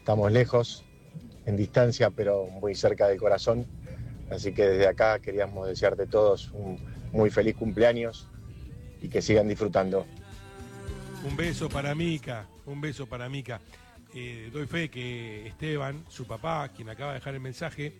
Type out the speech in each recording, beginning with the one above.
estamos lejos, en distancia, pero muy cerca del corazón. Así que desde acá queríamos desearte a todos un muy feliz cumpleaños y que sigan disfrutando. Un beso para Mica, un beso para Mica. Doy fe que Esteban, su papá, quien acaba de dejar el mensaje,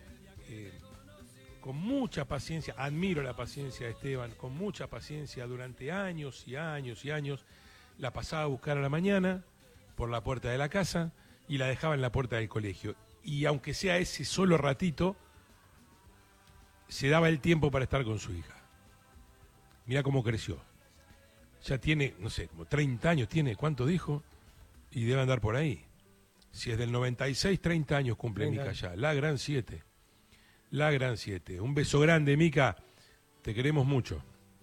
con mucha paciencia, admiro la paciencia de Esteban, con mucha paciencia durante años y años y años, la pasaba a buscar a la mañana por la puerta de la casa y la dejaba en la puerta del colegio. Y aunque sea ese solo ratito, se daba el tiempo para estar con su hija. Mirá cómo creció. Ya tiene, no sé, como 30 años tiene, ¿cuánto dijo? Y debe andar por ahí. Si es del 96, 30 años cumple Mica ya. La gran 7. La gran 7. Un beso grande, Mica. Te queremos mucho.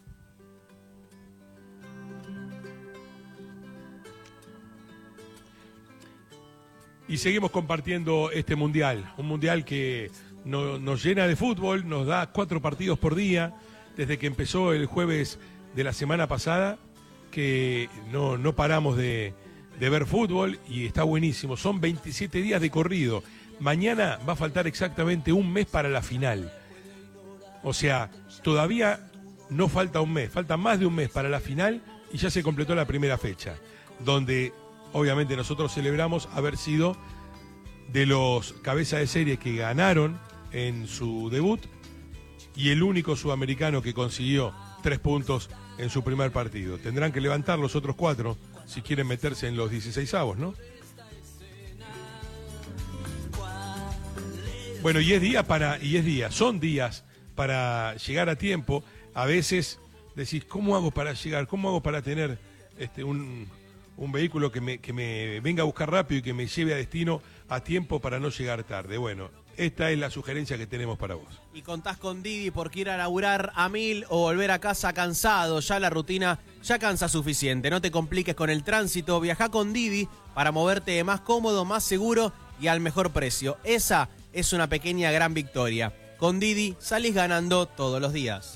Y seguimos compartiendo este mundial. Un mundial que nos llena de fútbol, nos da 4 partidos por día. Desde que empezó el jueves de la semana pasada, que no paramos de ver fútbol y está buenísimo. Son 27 días de corrido. Mañana va a faltar exactamente un mes para la final. O sea, todavía no falta un mes, falta más de un mes para la final y ya se completó la primera fecha, donde obviamente nosotros celebramos haber sido de los cabezas de serie que ganaron en su debut y el único sudamericano que consiguió 3 puntos en su primer partido. Tendrán que levantar los otros 4 si quieren meterse en los 16avos, ¿no? Bueno, son días para llegar a tiempo. A veces decís, ¿cómo hago para llegar? ¿Cómo hago para tener un vehículo que me venga a buscar rápido y que me lleve a destino a tiempo para no llegar tarde? Bueno, esta es la sugerencia que tenemos para vos. Y contás con Didi porque ir a laburar a 1000 o volver a casa cansado, ya la rutina ya cansa suficiente. No te compliques con el tránsito, viajá con Didi para moverte más cómodo, más seguro y al mejor precio. Esa es una pequeña gran victoria. Con Didi salís ganando todos los días.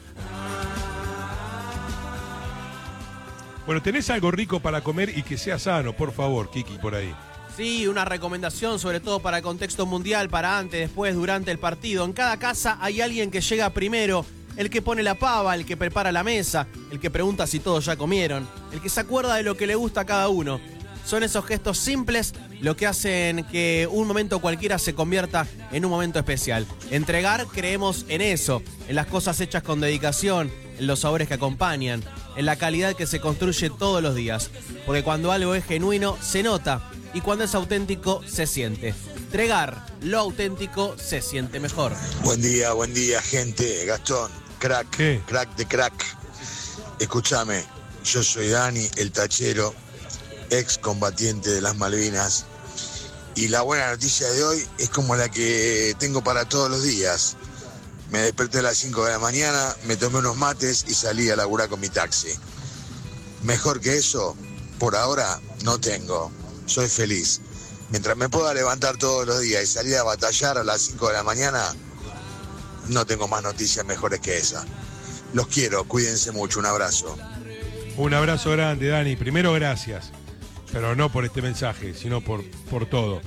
Bueno, ¿tenés algo rico para comer y que sea sano, por favor, Kiki, por ahí? Sí, una recomendación sobre todo para el contexto mundial, para antes, después, durante el partido. En cada casa hay alguien que llega primero, el que pone la pava, el que prepara la mesa, el que pregunta si todos ya comieron, el que se acuerda de lo que le gusta a cada uno. Son esos gestos simples lo que hacen que un momento cualquiera se convierta en un momento especial. Entregar, creemos en eso, en las cosas hechas con dedicación, en los sabores que acompañan, en la calidad que se construye todos los días. Porque cuando algo es genuino, se nota. Y cuando es auténtico, se siente. Entregar lo auténtico se siente mejor. Buen día, gente. Gastón, crack, ¿qué? Crack de crack. Escúchame, yo soy Dani, el tachero, ex combatiente de las Malvinas. Y la buena noticia de hoy es como la que tengo para todos los días. Me desperté a las 5 de la mañana, me tomé unos mates y salí a laburar con mi taxi. Mejor que eso, por ahora, no tengo. Soy feliz. Mientras me pueda levantar todos los días y salir a batallar a las 5 de la mañana, no tengo más noticias mejores que esa. Los quiero, cuídense mucho, un abrazo. Un abrazo grande, Dani. Primero, gracias. Pero no por este mensaje, sino por todo.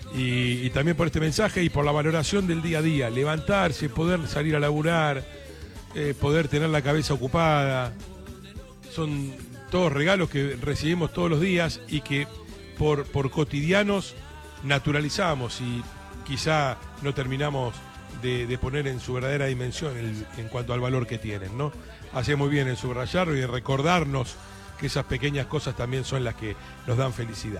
Y también por este mensaje y por la valoración del día a día. Levantarse, poder salir a laburar, poder tener la cabeza ocupada. Son todos regalos que recibimos todos los días y que por cotidianos naturalizamos y quizá no terminamos de poner en su verdadera dimensión en cuanto al valor que tienen, ¿no? Hace muy bien en subrayarlo y en recordarnos que esas pequeñas cosas también son las que nos dan felicidad.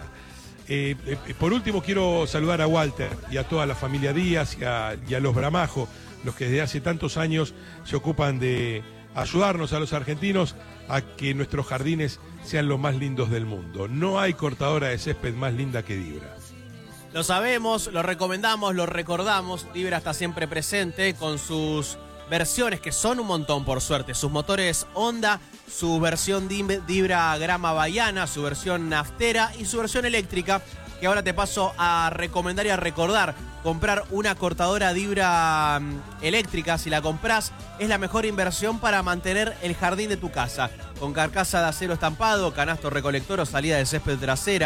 Por último quiero saludar a Walter y a toda la familia Díaz y a los Bramajo, los que desde hace tantos años se ocupan de ayudarnos a los argentinos a que nuestros jardines sean los más lindos del mundo. No hay cortadora de césped más linda que Dibra. Lo sabemos, lo recomendamos, lo recordamos. Dibra está siempre presente con sus versiones, que son un montón por suerte. Sus motores Honda, su versión Dibra Grama Baiana, su versión naftera y su versión eléctrica, que ahora te paso a recomendar y a recordar. Comprar una cortadora Dibra eléctrica, si la compras, es la mejor inversión para mantener el jardín de tu casa. Con carcasa de acero estampado, canasto recolector o salida de césped trasera,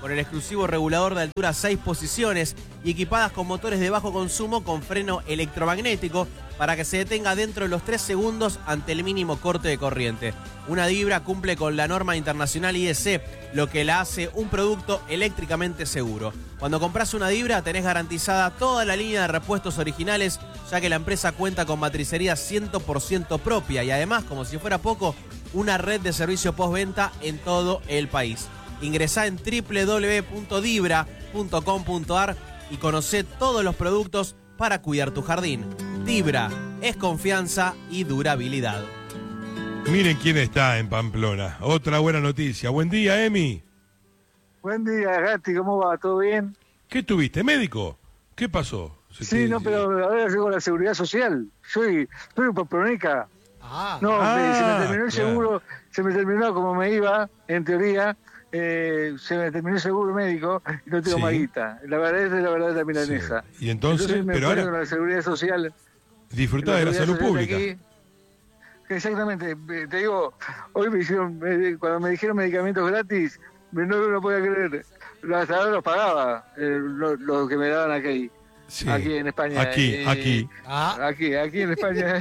con el exclusivo regulador de altura 6 posiciones y equipadas con motores de bajo consumo con freno electromagnético para que se detenga dentro de los 3 segundos ante el mínimo corte de corriente. Una Dibra cumple con la norma internacional IEC, lo que la hace un producto eléctricamente seguro. Cuando compras una Dibra tenés garantizada toda la línea de repuestos originales, ya que la empresa cuenta con matricería 100% propia y además, como si fuera poco, una red de servicio postventa en todo el país. Ingresá en www.dibra.com.ar y conocé todos los productos para cuidar tu jardín. Dibra es confianza y durabilidad. Miren quién está en Pamplona. Otra buena noticia. Buen día, Emi. Buen día, Gatti, ¿cómo va? ¿Todo bien? ¿Qué tuviste, médico? ¿Qué pasó? Sí, no, pero ahora llego a la Seguridad Social. Soy pamplónica. No, se me terminó el seguro, se me terminó como me iba, en teoría, se me terminó el seguro médico y no tengo maguita. La verdad es la verdad de la milanesa. Sí. Y entonces, me pero ahora la Seguridad Social. Disfrutá de la salud pública. Aquí. Exactamente, te digo, hoy me hicieron, cuando me dijeron medicamentos gratis, no podía creer. Hasta ahora los pagaba, lo que me daban aquí. Sí. Aquí en España. Aquí. Aquí en España.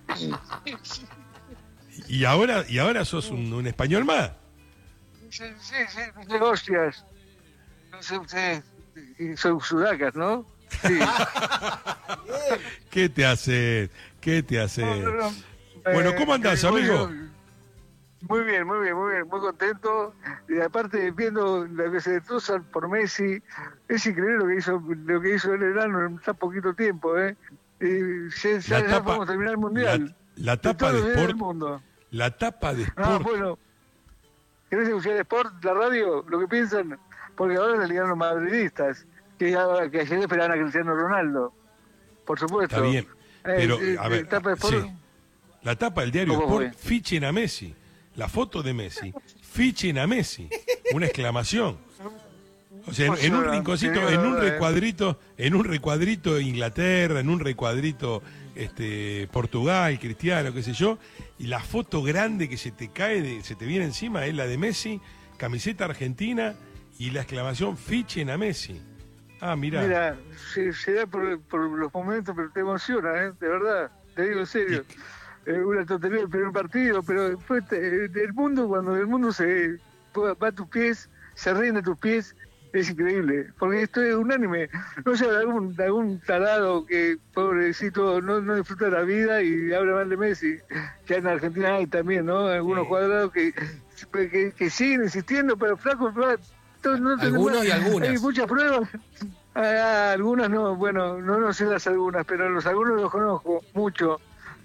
¿Y ahora sos un español más? Sí, hostias. No sé ustedes, son sudacas, ¿no? Sí. ¿Qué te haces? No. Bueno, ¿cómo andás, amigo? Muy bien, muy contento. Y aparte, viendo lo que se destrozan por Messi, es increíble lo que hizo el enano en tan poquito tiempo, ¿eh? Y ya vamos a terminar el Mundial. La tapa de Sport. Mundo. La tapa de Sport. Bueno, ¿querés escuchar Sport, la radio? Lo que piensan, porque ahora le ligaron los madridistas, que ayer esperaban a Cristiano Ronaldo. Por supuesto. Está bien, pero, a ver, tapa de Sport, sí. La tapa del diario Sport, fichen a Messi. La foto de Messi, fichen a Messi. Una exclamación. O sea, en un rinconcito, en un recuadrito Inglaterra, en un recuadrito Portugal, Cristiano, qué sé yo, y la foto grande que se te cae, se te viene encima es la de Messi, camiseta argentina y la exclamación fichen a Messi. Ah, mirá. Mira, se da por los momentos, pero te emociona, de verdad, te digo en serio. Una tontería del primer partido, pero después cuando el mundo va a tus pies, se rinde a tus pies, es increíble, porque esto es unánime. No sé, algún tarado que, pobrecito, no disfruta de la vida y habla mal de Messi, que en Argentina hay también, ¿no? Algunos cuadrados que siguen insistiendo, pero flaco, algunos y algunas. Hay muchas pruebas. Algunas no, bueno, no sé las algunas, pero algunos los conozco mucho.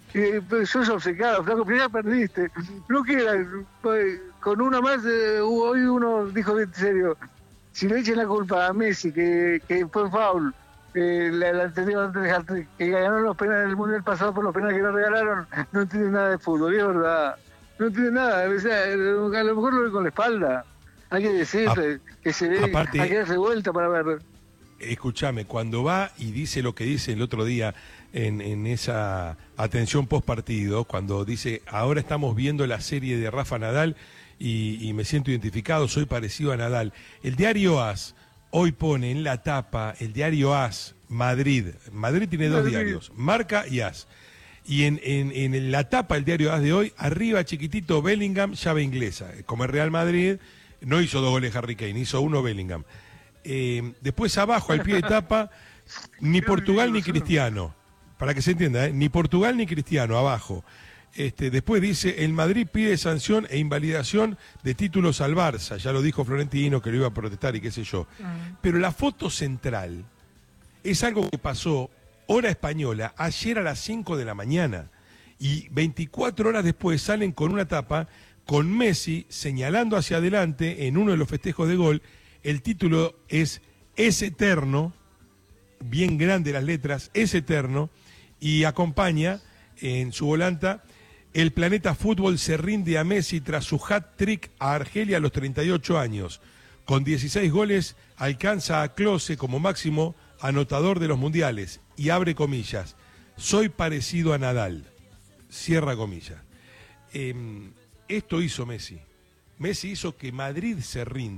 Sos obcecado, flaco, pero ya perdiste. No queda, con una más, hoy uno dijo en serio, si le echen la culpa a Messi, que fue foul, la anterior que ganó los penales del Mundial pasado por los penales que no regalaron, no entiende nada de fútbol, y es verdad. No entiende nada, o sea, a lo mejor lo ve con la espalda. Hay que decirle que se ve, aparte, hay que darse vuelta para ver. Escúchame, cuando va y dice lo que dice el otro día en esa atención post partido, cuando dice, ahora estamos viendo la serie de Rafa Nadal y me siento identificado, soy parecido a Nadal. El diario AS hoy pone en la tapa, el diario AS, Madrid tiene dos diarios, Marca y AS. Y en la tapa del diario AS de hoy, arriba chiquitito Bellingham, llave inglesa. Como el Real Madrid, no hizo 2 goles Harry Kane, hizo 1 Bellingham. Después abajo, al pie de tapa, ni Portugal ni Cristiano. Para que se entienda, ni Portugal ni Cristiano, abajo. Después dice, el Madrid pide sanción e invalidación de títulos al Barça. Ya lo dijo Florentino, que lo iba a protestar y qué sé yo. Pero la foto central es algo que pasó, hora española, ayer a las 5 de la mañana. Y 24 horas después salen con una tapa con Messi señalando hacia adelante en uno de los festejos de gol. El título es Eterno, bien grande las letras, Es Eterno, y acompaña en su volanta, el planeta fútbol se rinde a Messi tras su hat-trick a Argelia a los 38 años. Con 16 goles alcanza a Klose como máximo anotador de los mundiales y abre comillas, soy parecido a Nadal, cierra comillas. Esto hizo Messi. Messi hizo que Madrid se rinda.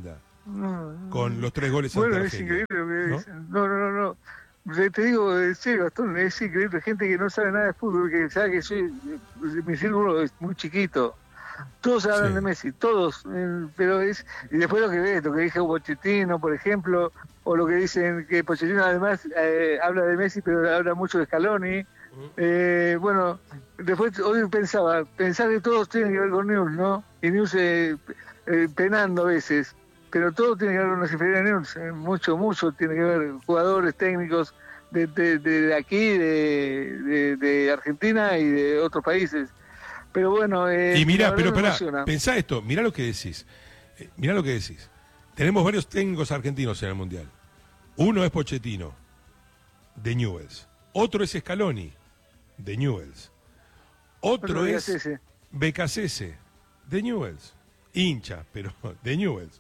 con los 3 goles bueno, ante es Argelia. increíble lo que ¿no? dicen. No. Te digo, sí, Gastón, es increíble. Gente que no sabe nada de fútbol, que sabe que mi círculo es muy chiquito. Todos hablan de Messi, todos. Pero es. Y después lo que ves, lo que dijo Pochettino, por ejemplo, o lo que dicen que Pochettino además habla de Messi, pero habla mucho de Scaloni. Bueno, después hoy pensar que todos tienen que ver con News, ¿no? Y News penando a veces. Pero todo tiene que ver con las inferiores de News, mucho tiene que ver, jugadores técnicos de aquí, de Argentina y de otros países. Pero bueno, y mirá, pero pensá esto, mirá lo que decís. Tenemos varios técnicos argentinos en el Mundial. Uno es Pochettino, de Newell's. Otro es Scaloni, de Newell's. Otro es Becasese, de Newell's. Hincha, pero de Newell's.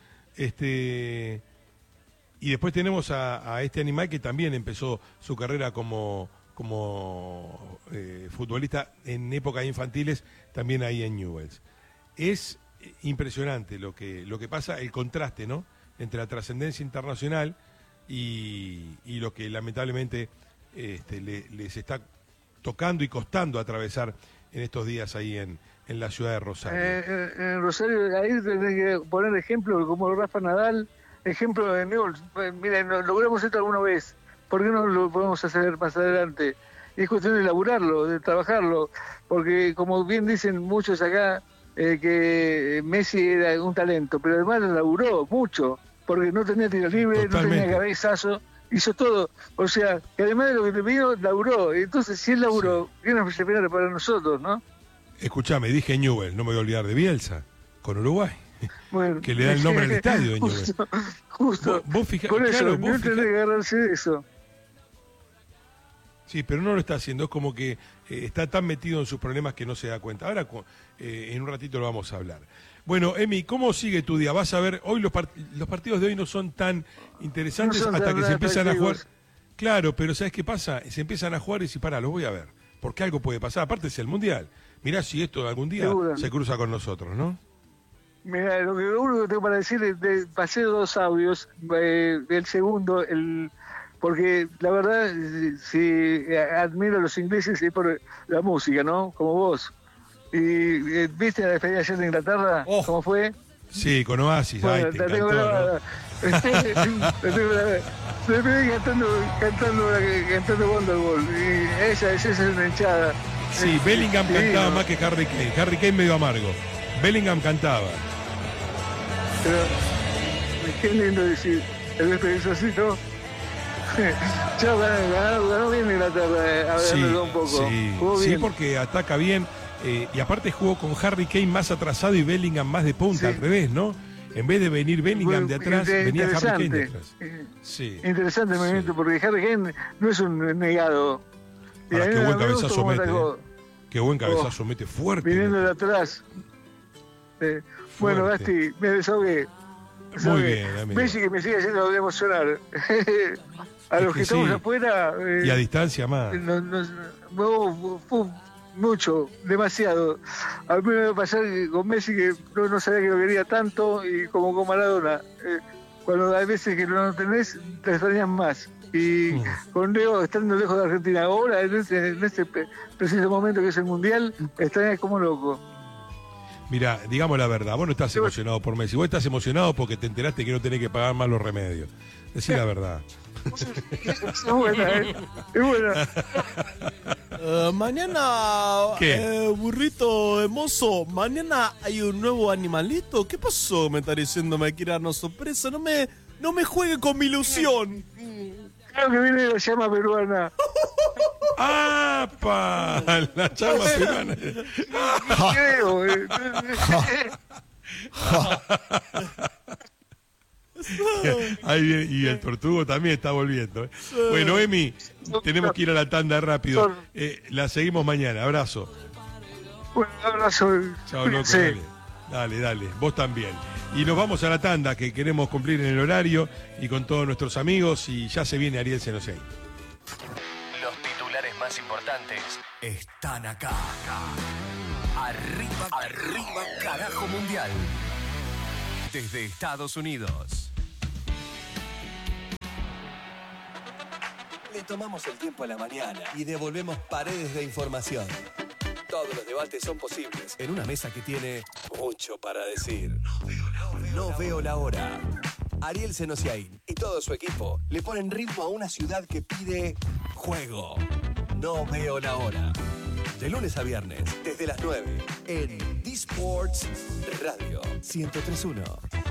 Y después tenemos a este animal que también empezó su carrera como futbolista en épocas infantiles, también ahí en Newell's. Es impresionante lo que pasa, el contraste, ¿no?, entre la trascendencia internacional y lo que lamentablemente les está tocando y costando atravesar en estos días ahí en la ciudad de Rosario. En Rosario, ahí tenés que poner ejemplos como Rafa Nadal, ejemplo de Newell's. Miren, logramos esto alguna vez, ¿por qué no lo podemos hacer más adelante? Y es cuestión de laburarlo, de trabajarlo, porque como bien dicen muchos acá, que Messi era un talento, pero además lo laburó mucho, porque no tenía tiro libre, Totalmente. No tenía cabezazo, hizo todo. O sea, que además de lo que le pidió, laburó. Entonces, si él laburó, ¿qué nos espera para nosotros, no? Escuchame, dije Newell's, no me voy a olvidar de Bielsa, con Uruguay, Bueno, que le da el nombre al estadio de Newell's. Justo. Vos fijá, Por eso, claro, no tenés que agarrarse de eso. Sí, pero no lo está haciendo, es como que está tan metido en sus problemas que no se da cuenta. Ahora, en un ratito lo vamos a hablar. Bueno, Emi, ¿cómo sigue tu día? Vas a ver, hoy los partidos de hoy no son tan interesantes hasta que se empiezan a jugar. Claro, pero ¿sabes qué pasa? Se empiezan a jugar y si los voy a ver, porque algo puede pasar. Aparte es el Mundial. Mirá si esto algún día se cruza con nosotros, ¿no? Mira, lo único que tengo para decir es pasé 2 audios, el segundo, porque la verdad, si admiro a los ingleses es por la música, ¿no? Como vos. Y ¿viste la despedida ayer de Inglaterra? ¿Cómo fue? Sí, con Oasis. Bueno, Ay, te encantó, ¿no? Me pedí cantando Wonderwall. Y esa es una hinchada. Sí, Bellingham cantaba más que Harry Kane. Harry Kane medio amargo. Bellingham cantaba. Pero qué lindo decir, el despedizo así, ¿no? Chao, ganó bien Inglaterra, hablándolo un poco. Sí, porque ataca bien. Y aparte jugó con Harry Kane más atrasado y Bellingham más de punta, al revés, ¿no? En vez de venir Bellingham de atrás, venía Harry Kane de atrás. Sí. Interesante el movimiento, porque Harry Kane no es un negado. Ahora, qué buen cabezazo mete. Qué buen cabezazo mete, fuerte. Viniendo de atrás. Bueno, Gasti, me desahogué. Muy bien, amigo. Messi que me sigue haciendo emocionar. A los que estamos afuera. Y a distancia más. Mucho, demasiado. A mí me va a pasar con Messi que no sabía que lo quería tanto, y como con Maradona. Cuando hay veces que no lo tenés, te extrañas más. Y con Leo, estando lejos de Argentina, ahora, en este preciso momento que es el Mundial, extrañas como loco. Mira, digamos la verdad, vos no estás emocionado por Messi, vos estás emocionado porque te enteraste que no tenés que pagar más los remedios. Decí la verdad. Es buena, es buena. Mañana, ¿qué? Burrito hermoso, mañana hay un nuevo animalito. ¿Qué pasó? Me está diciendo, me quiere darnos sorpresa. No me juegue con mi ilusión. Creo que viene la llama peruana. ¡Apa! La llama peruana. Creo. Ahí viene, y el tortugo también está volviendo. Bueno, Emi, tenemos que ir a la tanda rápido. La seguimos mañana. Abrazo. Un abrazo. Chao, loco. Sí. Dale. Vos también. Y nos vamos a la tanda, que queremos cumplir en el horario y con todos nuestros amigos. Y ya se viene Ariel Senosei. Los titulares más importantes están acá. Arriba, carajo mundial. desde Estados Unidos. Le tomamos el tiempo a la mañana y devolvemos paredes de información. Todos los debates son posibles en una mesa que tiene mucho para decir. No veo la hora. Ariel Senosiaín y todo su equipo le ponen ritmo a una ciudad que pide juego. No veo la hora. De lunes a viernes, desde las 9, en D-Sports Radio 103.1.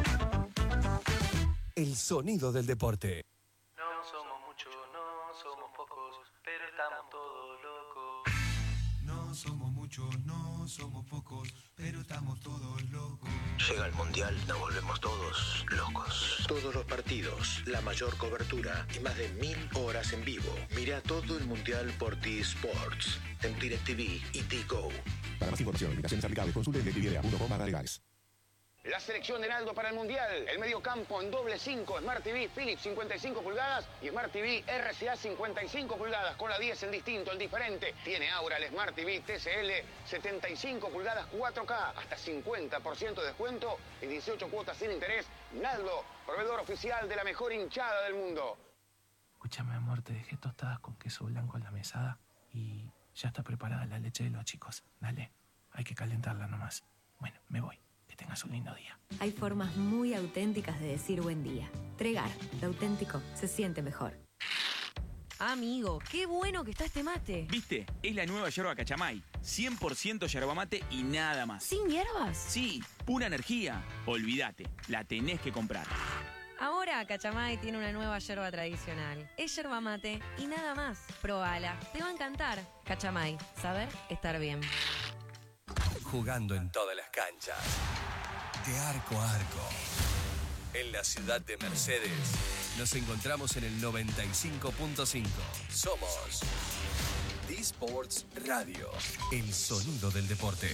El sonido del deporte. No somos muchos, no somos pocos, pero estamos todos locos. No somos muchos, no somos pocos, pero estamos todos locos. Llega el Mundial, nos volvemos todos locos. Todos los partidos, la mayor cobertura y más de 1000 horas en vivo. Mira todo el Mundial por T-Sports, en DirecTV y T-Go. Para más información, limitaciones aplicables, consulte DirecTV.com/legales. La selección de Naldo para el Mundial. El mediocampo en doble 5, Smart TV Philips 55 pulgadas y Smart TV RCA 55 pulgadas. Con la 10 el distinto, el diferente. Tiene ahora el Smart TV TCL 75 pulgadas 4K. Hasta 50% de descuento y 18 cuotas sin interés. Naldo, proveedor oficial de la mejor hinchada del mundo. Escúchame, amor, te dejé tostadas con queso blanco en la mesada y ya está preparada la leche de los chicos. Dale, hay que calentarla nomás. Bueno, me voy. Que tengas un lindo día. Hay formas muy auténticas de decir buen día. Tregar, lo auténtico se siente mejor. Amigo, qué bueno que está este mate. ¿Viste? Es la nueva yerba Cachamay. 100% yerba mate y nada más. ¿Sin hierbas? Sí, pura energía. Olvídate, la tenés que comprar. Ahora Cachamay tiene una nueva yerba tradicional. Es yerba mate y nada más. Probala, te va a encantar. Cachamay, saber estar bien. Jugando en todas las canchas. De arco a arco. En la ciudad de Mercedes. Nos encontramos en el 95.5. Somos D-Sports Radio. El sonido del deporte.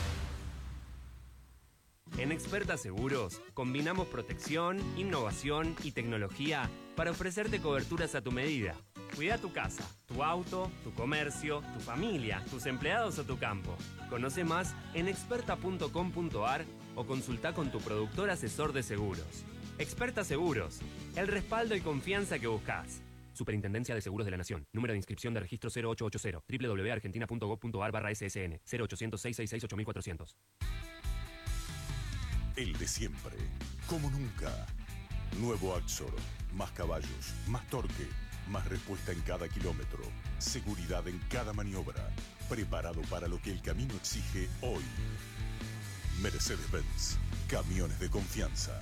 En Experta Seguros, combinamos protección, innovación y tecnología para ofrecerte coberturas a tu medida. Cuida tu casa, tu auto, tu comercio, tu familia, tus empleados o tu campo. Conoce más en experta.com.ar o consulta con tu productor asesor de seguros. Experta Seguros, el respaldo y confianza que buscas. Superintendencia de Seguros de la Nación. Número de inscripción de registro 0880. www.argentina.gov.ar/ssn. 0800-666-8400. El de siempre. Como nunca. Nuevo Axor. Más caballos, más torque, más respuesta en cada kilómetro. Seguridad en cada maniobra. Preparado para lo que el camino exige hoy. Mercedes-Benz. Camiones de confianza.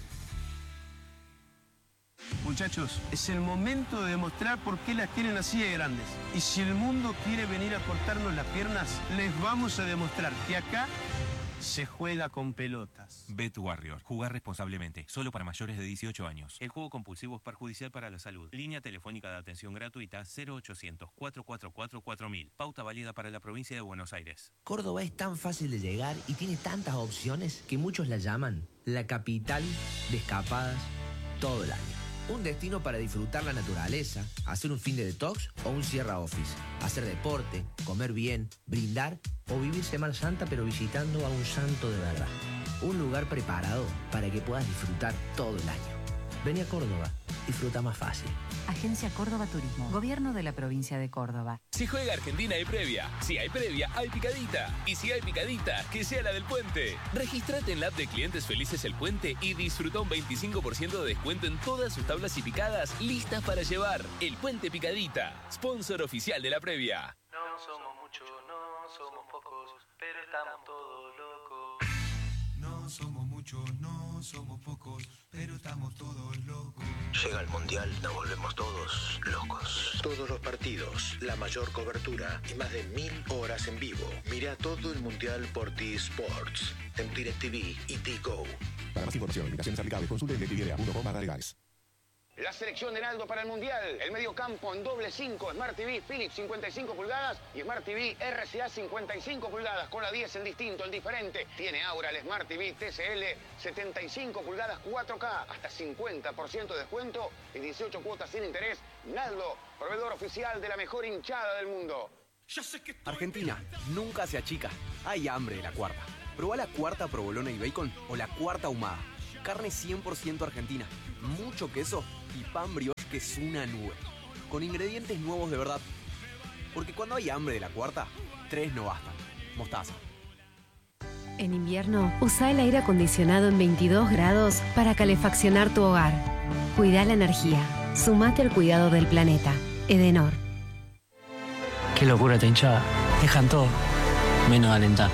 Muchachos, es el momento de demostrar por qué las tienen así de grandes. Y si el mundo quiere venir a cortarnos las piernas, les vamos a demostrar que acá se juega con pelotas. Bet Warrior. Jugar responsablemente. Solo para mayores de 18 años. El juego compulsivo es perjudicial para la salud. Línea telefónica de atención gratuita 0800-444-4000. Pauta válida para la provincia de Buenos Aires. Córdoba es tan fácil de llegar y tiene tantas opciones que muchos la llaman la capital de escapadas todo el año. Un destino para disfrutar la naturaleza, hacer un fin de detox o un Sierra Office, hacer deporte, comer bien, brindar o vivir Semana Santa pero visitando a un santo de verdad. Un lugar preparado para que puedas disfrutar todo el año. Vení a Córdoba, disfruta más fácil. Agencia Córdoba Turismo, Gobierno de la Provincia de Córdoba. Si juega Argentina hay previa, si hay previa hay picadita y si hay picadita, que sea la del Puente. Regístrate en la app de Clientes Felices El Puente y disfruta un 25% de descuento en todas sus tablas y picadas listas para llevar. El Puente Picadita, sponsor oficial de la previa. No somos muchos, no somos pocos, pero estamos todos locos. No somos muchos, no somos pocos, pero estamos todos locos. Llega el Mundial, nos volvemos todos locos. Todos los partidos, la mayor cobertura y más de 1000 horas en vivo. Mira todo el Mundial por T-Sports, en DirecTV y T-Go. Para más información, limitaciones aplicables, consulte DirecTV.com/legales. La selección de Naldo para el Mundial. El mediocampo en doble 5, Smart TV Philips 55 pulgadas y Smart TV RCA 55 pulgadas. Con la 10 el distinto, el diferente. Tiene ahora el Smart TV TCL 75 pulgadas 4K. Hasta 50% de descuento y 18 cuotas sin interés. Naldo, proveedor oficial de la mejor hinchada del mundo. Argentina, nunca se achica. Hay hambre de la cuarta. Probá la cuarta provolona y bacon o la cuarta ahumada. carne 100% argentina, mucho queso y pan brioche que es una nube. Con ingredientes nuevos de verdad. Porque cuando hay hambre de la cuarta, 3 no bastan. Mostaza. En invierno, usa el aire acondicionado en 22 grados para calefaccionar tu hogar. Cuida la energía. Sumate al cuidado del planeta. Edenor. Qué locura esta hinchada. Dejan todo, menos alentar.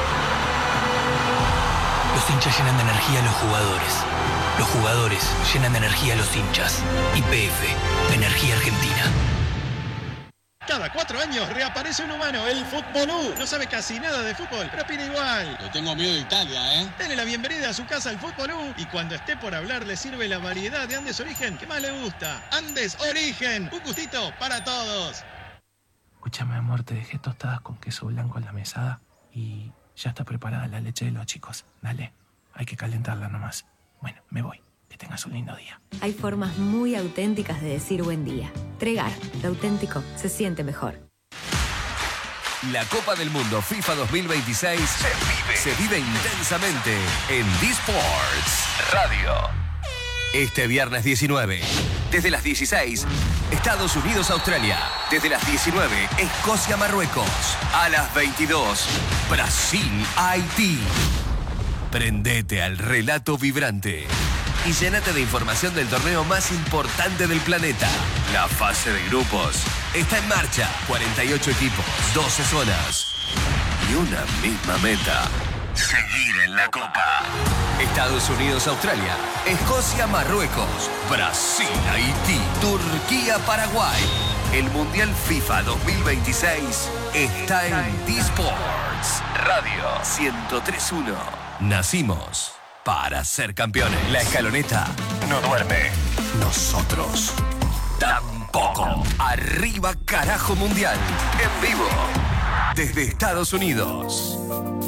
Los hinchas llenan de energía a los jugadores. Los jugadores llenan de energía a los hinchas. YPF, Energía Argentina. Cada 4 años reaparece un humano, el Futbolú. No sabe casi nada de fútbol, pero opina igual. Le tengo miedo de Italia, ¿eh? Dale la bienvenida a su casa al Futbolú y cuando esté por hablar le sirve la variedad de Andes Origen que más le gusta. Andes Origen, un gustito para todos. Escúchame, amor, te dejé tostadas con queso blanco en la mesada y ya está preparada la leche de los chicos. Dale, hay que calentarla nomás. Bueno, me voy. Que tengas un lindo día. Hay formas muy auténticas de decir buen día. Tregar, lo auténtico se siente mejor. La Copa del Mundo FIFA 2026 se vive intensamente en D-Sports Radio. Este viernes 19, desde las 16, Estados Unidos-Australia. Desde las 19, Escocia-Marruecos. A las 22, Brasil-Haití. Prendete al relato vibrante y llénate de información del torneo más importante del planeta. La fase de grupos está en marcha. 48 equipos, 12 zonas y una misma meta: seguir en la Copa. Estados Unidos-Australia, Escocia-Marruecos, Brasil-Haití, Turquía-Paraguay. El Mundial FIFA 2026 está en D-Sports Radio 103.1. Nacimos para ser campeones. La escaloneta no duerme. Nosotros tampoco. Arriba carajo mundial. En vivo. Desde Estados Unidos.